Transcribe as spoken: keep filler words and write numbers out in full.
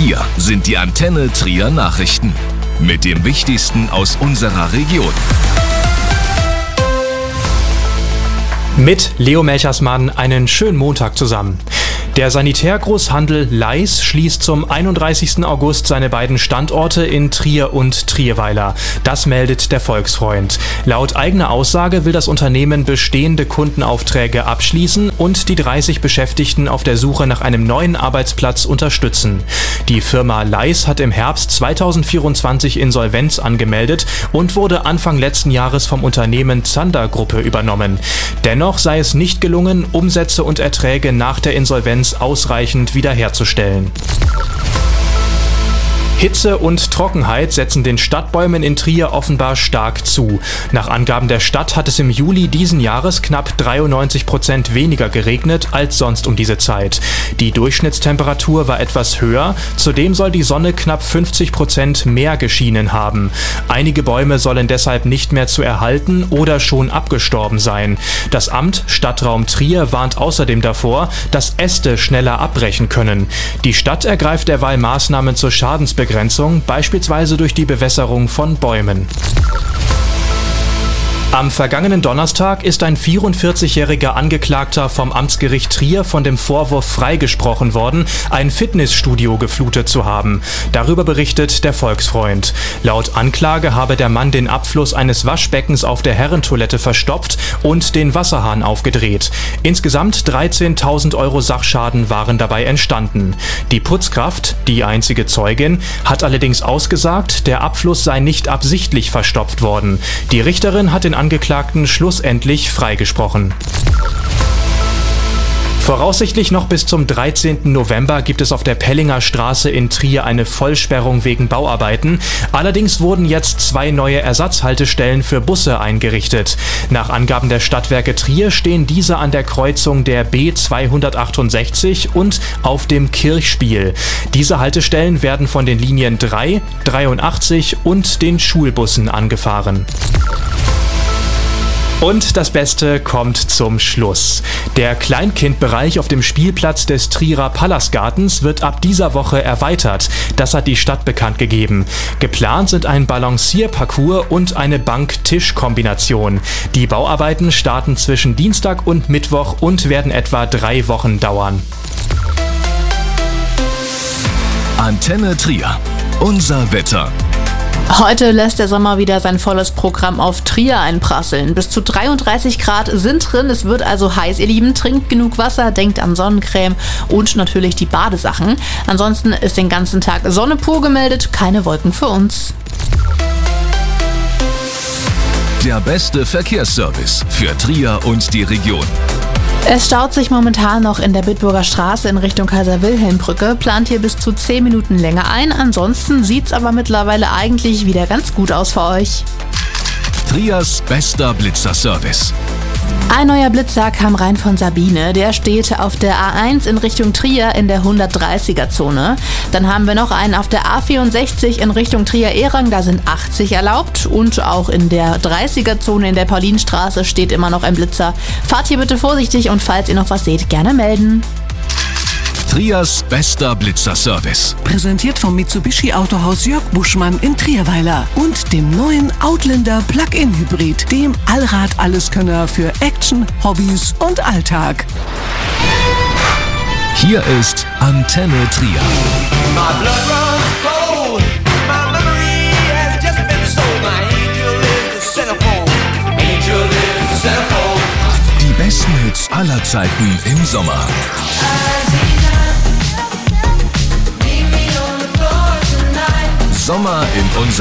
Hier sind die Antenne Trier Nachrichten mit dem Wichtigsten aus unserer Region. Mit Leo Melchersmann einen schönen Montag zusammen. Der Sanitärgroßhandel Leis schließt zum einunddreißigsten August seine beiden Standorte in Trier und Trierweiler. Das meldet der Volksfreund. Laut eigener Aussage will das Unternehmen bestehende Kundenaufträge abschließen und die dreißig Beschäftigten auf der Suche nach einem neuen Arbeitsplatz unterstützen. Die Firma Leis hat im Herbst zweitausendvierundzwanzig Insolvenz angemeldet und wurde Anfang letzten Jahres vom Unternehmen Zander Gruppe übernommen. Dennoch sei es nicht gelungen, Umsätze und Erträge nach der Insolvenz ausreichend wiederherzustellen. Hitze und Trockenheit setzen den Stadtbäumen in Trier offenbar stark zu. Nach Angaben der Stadt hat es im Juli diesen Jahres knapp dreiundneunzig Prozent weniger geregnet als sonst um diese Zeit. Die Durchschnittstemperatur war etwas höher, zudem soll die Sonne knapp fünfzig Prozent mehr geschienen haben. Einige Bäume sollen deshalb nicht mehr zu erhalten oder schon abgestorben sein. Das Amt Stadtraum Trier warnt außerdem davor, dass Äste schneller abbrechen können. Die Stadt ergreift derweil Maßnahmen zur Schadensbegrenzung, beispielsweise durch die Bewässerung von Bäumen. Am vergangenen Donnerstag ist ein vierundvierzigjähriger Angeklagter vom Amtsgericht Trier von dem Vorwurf freigesprochen worden, ein Fitnessstudio geflutet zu haben. Darüber berichtet der Volksfreund. Laut Anklage habe der Mann den Abfluss eines Waschbeckens auf der Herrentoilette verstopft und den Wasserhahn aufgedreht. Insgesamt dreizehntausend Euro Sachschaden waren dabei entstanden. Die Putzkraft, die einzige Zeugin, hat allerdings ausgesagt, der Abfluss sei nicht absichtlich verstopft worden. Die Richterin hat den Angeklagten schlussendlich freigesprochen. Voraussichtlich noch bis zum dreizehnten November gibt es auf der Pellinger Straße in Trier eine Vollsperrung wegen Bauarbeiten. Allerdings wurden jetzt zwei neue Ersatzhaltestellen für Busse eingerichtet. Nach Angaben der Stadtwerke Trier stehen diese an der Kreuzung der B zweihundertachtundsechzig und auf dem Kirchspiel. Diese Haltestellen werden von den Linien drei, dreiundachtzig und den Schulbussen angefahren. Und das Beste kommt zum Schluss. Der Kleinkindbereich auf dem Spielplatz des Trierer Pallasgartens wird ab dieser Woche erweitert. Das hat die Stadt bekannt gegeben. Geplant sind ein Balancierparcours und eine Bank-Tisch-Kombination. Die Bauarbeiten starten zwischen Dienstag und Mittwoch und werden etwa drei Wochen dauern. Antenne Trier. Unser Wetter. Heute lässt der Sommer wieder sein volles Programm auf Trier einprasseln. Bis zu dreiunddreißig Grad sind drin, es wird also heiß. Ihr Lieben, trinkt genug Wasser, denkt an Sonnencreme und natürlich die Badesachen. Ansonsten ist den ganzen Tag Sonne pur gemeldet, keine Wolken für uns. Der beste Verkehrsservice für Trier und die Region. Es staut sich momentan noch in der Bitburger Straße in Richtung Kaiser-Wilhelm-Brücke, plant hier bis zu zehn Minuten länger ein. Ansonsten sieht's aber mittlerweile eigentlich wieder ganz gut aus für euch. Triers bester Blitzerservice. Ein neuer Blitzer kam rein von Sabine. Der steht auf der A eins in Richtung Trier in der hundertdreißiger-Zone. Dann haben wir noch einen auf der A vierundsechzig in Richtung Trier-Ehrang. Da sind achtzig erlaubt. Und auch in der dreißiger-Zone in der Paulinstraße steht immer noch ein Blitzer. Fahrt hier bitte vorsichtig und falls ihr noch was seht, gerne melden. Triers bester Blitzerservice. Präsentiert vom Mitsubishi Autohaus Jörg Buschmann in Trierweiler und dem neuen Outlander Plug-in Hybrid, dem Allrad-Alleskönner für Action, Hobbys und Alltag. Hier ist Antenne Trier. Die besten Hits aller Zeiten im Sommer. Sommer in unserer